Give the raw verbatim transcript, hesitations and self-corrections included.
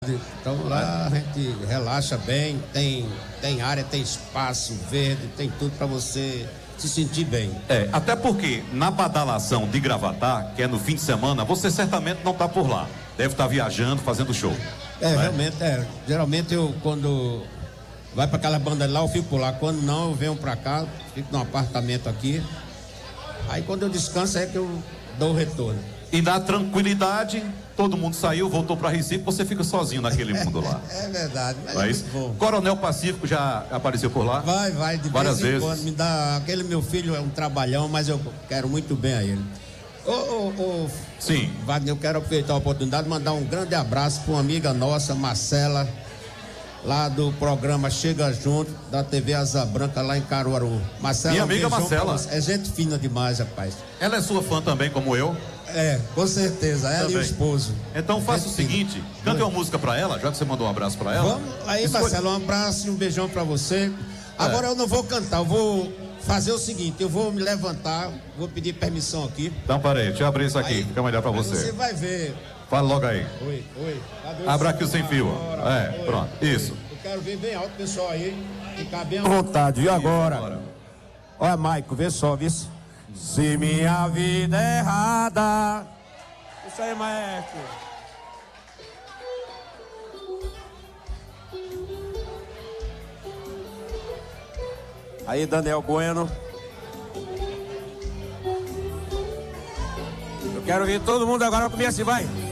Então lá a gente relaxa bem, tem, tem área, tem espaço verde, tem tudo para você se sentir bem. É, até porque na badalação de Gravatá, que é no fim de semana, você certamente não está por lá. Deve estar tá viajando, fazendo show. É, né? Realmente, é. Geralmente eu, quando vai para aquela banda lá, eu fico por lá. Quando não, eu venho para cá, fico num apartamento aqui. Aí quando eu descanso é que eu dou o retorno. E na tranquilidade, todo mundo saiu, voltou para Recife, você fica sozinho naquele mundo lá. É verdade, mas é é isso? muito bom. Coronel Pacífico já apareceu por lá? Vai, vai, de várias vez em vezes. quando me dá, aquele meu filho é um trabalhão, mas eu quero muito bem a ele. Ô, ô, ô, Sim. Wagner, eu quero aproveitar a oportunidade de mandar um grande abraço para uma amiga nossa, Marcela, lá do programa Chega Junto, da T V Asa Branca, lá em Caruaru. Marcela, minha amiga Marcela. É gente fina demais, rapaz. Ela é sua fã também, como eu? É, com certeza, ela também. E o esposo. Então faça gente o seguinte, fina. Cante uma música pra ela, já que você mandou um abraço pra ela. Vamos aí, Escolhe... Marcelo, um abraço e um beijão pra você. É. Agora eu não vou cantar, eu vou fazer o seguinte, eu vou me levantar, vou pedir permissão aqui. Então parei, deixa eu abrir isso aqui, aí, fica melhor pra você. Você vai ver. Fala logo aí. Oi, oi. Abra aqui o sem fio. É, oi. Pronto, isso. Eu quero ver bem alto, pessoal aí. Ficar bem à vontade, e agora? agora? Olha, Maico, vê só, vê se. Se minha vida é errada. Isso aí, maestro. Aí, Daniel Bueno. Eu quero ver todo mundo agora comigo assim, vai.